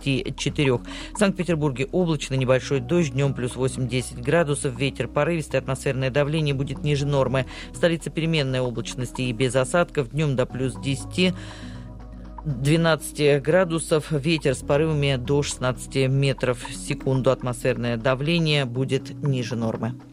24. В Санкт-Петербурге облачно, небольшой дождь, днем плюс 8-10 градусов, ветер порывистый, атмосферное давление будет ниже нормы. В столице переменная облачность и без осадков, днем до плюс 10-12 градусов, ветер с порывами до 16 метров в секунду, атмосферное давление будет ниже нормы.